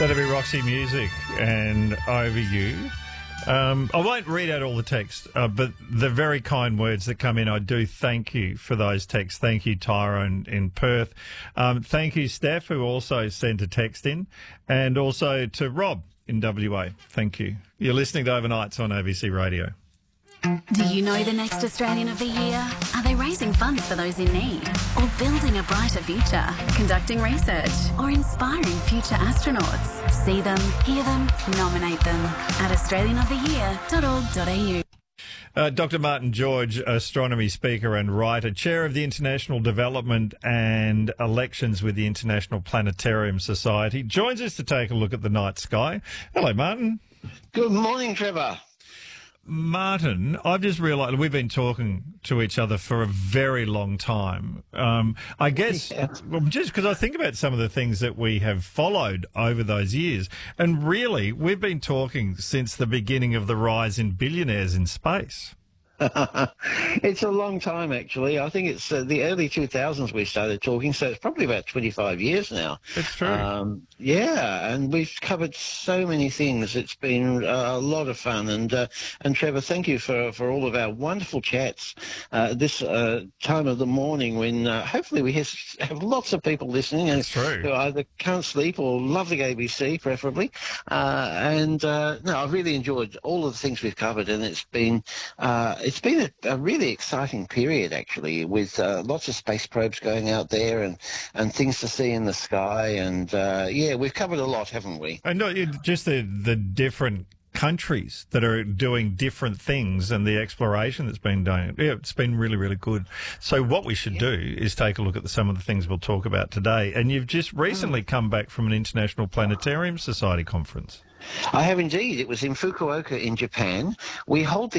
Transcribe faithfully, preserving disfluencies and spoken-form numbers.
That'll be Roxy Music and Over You. Um, I won't read out all the text, uh, but the very kind words that come in, I do thank you for those texts. Thank you, Tyrone in Perth. Um, thank you, Steph, who also sent a text in, and also to Rob in W A. Thank you. You're listening to Overnights on A B C Radio. Do you know the next Australian of the Year? Are they raising funds for those in need? Or building a brighter future? Conducting research? Or inspiring future astronauts? See them, hear them, nominate them at australian of the year dot org dot a u. Uh, Doctor Martin George, astronomy speaker and writer, chair of the International Development and Elections with the International Planetarium Society, joins us to take a look at the night sky. Hello, Martin. Good morning, Trevor. Martin, I've just realised we've been talking to each other for a very long time. Um, I guess yeah. well, just because I think about some of the things that we have followed over those years, and really we've been talking since the beginning of the rise in billionaires in space. It's a long time, actually. I think it's uh, the early two thousands we started talking, so it's probably about twenty-five years now. It's true. Um, yeah, and we've covered so many things. It's been uh, a lot of fun. And, uh, and Trevor, thank you for, for all of our wonderful chats uh, this uh, time of the morning when uh, hopefully we have, have lots of people listening and who either can't sleep or love the A B C, preferably. Uh, and, uh, no, I've really enjoyed all of the things we've covered, and it's been... Uh, It's been a, a really exciting period, actually, with uh, lots of space probes going out there and, and things to see in the sky. And, uh, yeah, we've covered a lot, haven't we? And not just the, the different countries that are doing different things and the exploration that's been done. Yeah, it's been really, really good. So what we should yeah. do is take a look at the, some of the things we'll talk about today. And you've just recently mm. come back from an International Planetarium Society conference. I have indeed. It was in Fukuoka in Japan. We hold the